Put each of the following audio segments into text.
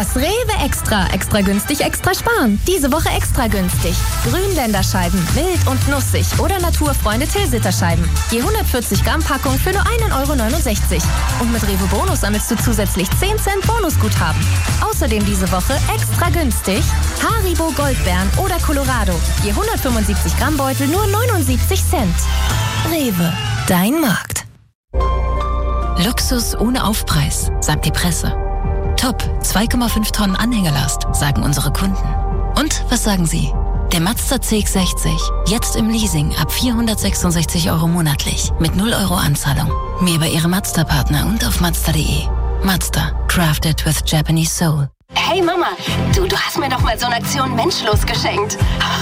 Das Rewe Extra. Extra günstig, extra sparen. Diese Woche extra günstig. Grünländerscheiben, mild und nussig oder Naturfreunde Tilsiterscheiben. Je 140 Gramm Packung für nur 1,69 €. Und mit Rewe Bonus sammelst du zusätzlich 10 Cent Bonusguthaben. Außerdem diese Woche extra günstig Haribo Goldbeeren oder Colorado. Je 175 Gramm Beutel nur 79 Cent. Rewe, dein Markt. Luxus ohne Aufpreis, sagt die Presse. Top, 2,5 Tonnen Anhängelast, sagen unsere Kunden. Und was sagen Sie? Der Mazda CX-60, jetzt im Leasing ab 466 € monatlich, mit 0 € Anzahlung. Mehr bei Ihrem Mazda-Partner und auf Mazda.de. Mazda, crafted with Japanese soul. Hey Mama, du hast mir doch mal so eine Aktion Menschlos geschenkt.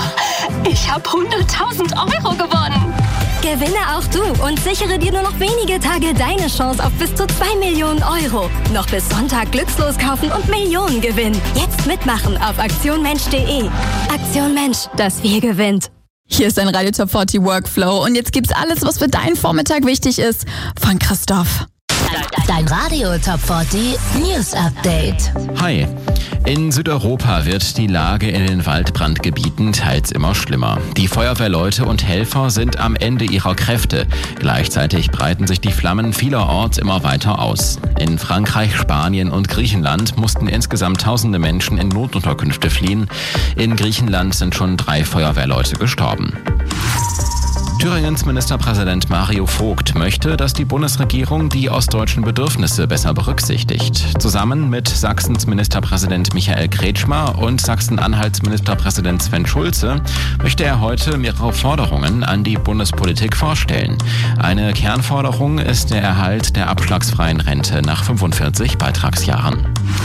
Ich habe 100.000 € gewonnen. Gewinne auch du und sichere dir nur noch wenige Tage deine Chance auf bis zu 2 Millionen €. Noch bis Sonntag glückslos kaufen und Millionen gewinnen. Jetzt mitmachen auf aktionmensch.de. Aktion Mensch, das Wir gewinnt. Hier ist dein Radio Top 40 Workflow und jetzt gibt's alles, was für deinen Vormittag wichtig ist, von Christoph. Dein Radio Top 40 News Update. Hi. In Südeuropa wird die Lage in den Waldbrandgebieten teils immer schlimmer. Die Feuerwehrleute und Helfer sind am Ende ihrer Kräfte. Gleichzeitig breiten sich die Flammen vielerorts immer weiter aus. In Frankreich, Spanien und Griechenland mussten insgesamt tausende Menschen in Notunterkünfte fliehen. In Griechenland sind schon 3 Feuerwehrleute gestorben. Thüringens Ministerpräsident Mario Vogt möchte, dass die Bundesregierung die ostdeutschen Bedürfnisse besser berücksichtigt. Zusammen mit Sachsens Ministerpräsident Michael Kretschmer und Sachsen-Anhalts Ministerpräsident Sven Schulze möchte er heute mehrere Forderungen an die Bundespolitik vorstellen. Eine Kernforderung ist der Erhalt der abschlagsfreien Rente nach 45 Beitragsjahren.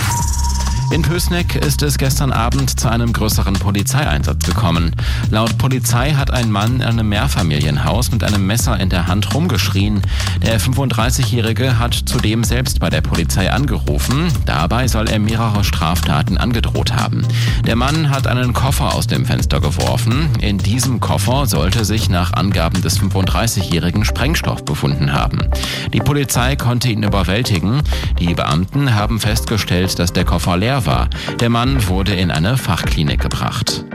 In Pößneck ist es gestern Abend zu einem größeren Polizeieinsatz gekommen. Laut Polizei hat ein Mann in einem Mehrfamilienhaus mit einem Messer in der Hand rumgeschrien. Der 35-Jährige hat zudem selbst bei der Polizei angerufen. Dabei soll er mehrere Straftaten angedroht haben. Der Mann hat einen Koffer aus dem Fenster geworfen. In diesem Koffer sollte sich nach Angaben des 35-Jährigen Sprengstoff befunden haben. Die Polizei konnte ihn überwältigen. Die Beamten haben festgestellt, dass der Koffer leer war. Der Mann wurde in eine Fachklinik gebracht.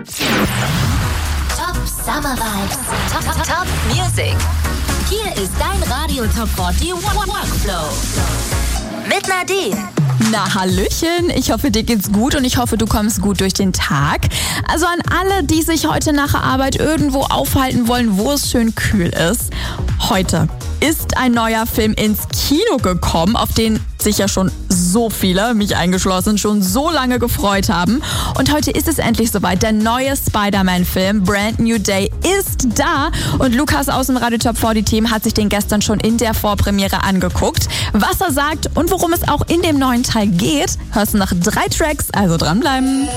Top Summer Vibes. Top Music. Hier ist dein Radio Top 40 Workflow. Mit Nadine. Na, Hallöchen, ich hoffe, dir geht's gut und ich hoffe, du kommst gut durch den Tag. Also an alle, die sich heute nach der Arbeit irgendwo aufhalten wollen, wo es schön kühl ist. Heute ist ein neuer Film ins Kino gekommen, auf den sich ja schon so viele, mich eingeschlossen, schon so lange gefreut haben. Und heute ist es endlich soweit. Der neue Spider-Man-Film Brand New Day ist da. Und Lukas aus dem Radio Top 40 Team hat sich den gestern schon in der Vorpremiere angeguckt. Was er sagt und worum es auch in dem neuen Teil geht, hörst du nach 3 Tracks, also dranbleiben.